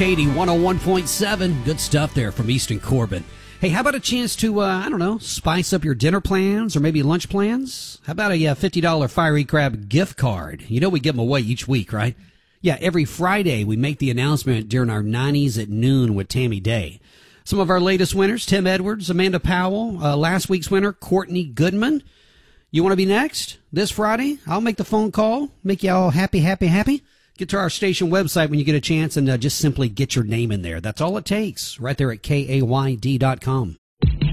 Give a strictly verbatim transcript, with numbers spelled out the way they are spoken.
Katy, one oh one point seven. Good stuff there from Easton Corbin. Hey, how about a chance to, uh, I don't know, spice up your dinner plans or maybe lunch plans? How about a uh, fifty dollars Fiery Crab gift card? You know we give them away each week, right? Yeah, every Friday we make the announcement during our nineties at noon with Tammy Day. Some of our latest winners, Tim Edwards, Amanda Powell. Uh, last week's winner, Courtney Goodman. You want to be next this Friday? I'll make the phone call, make you all happy, happy, happy. Get to our station website when you get a chance and uh, just simply get your name in there. That's all it takes right there at K A Y D dot com.